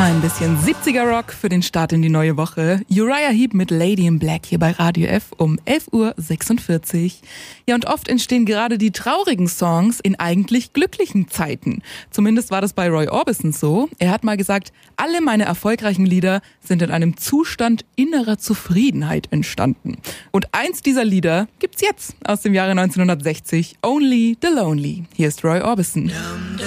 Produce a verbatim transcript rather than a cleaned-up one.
Ein bisschen siebziger Rock für den Start in die neue Woche. Uriah Heep mit Lady in Black hier bei Radio F um elf Uhr sechsundvierzig. Ja, und oft entstehen gerade die traurigen Songs in eigentlich glücklichen Zeiten. Zumindest war das bei Roy Orbison so. Er hat mal gesagt, alle meine erfolgreichen Lieder sind in einem Zustand innerer Zufriedenheit entstanden. Und eins dieser Lieder gibt's jetzt aus dem Jahre neunzehnhundertsechzig, Only the Lonely. Hier ist Roy Orbison.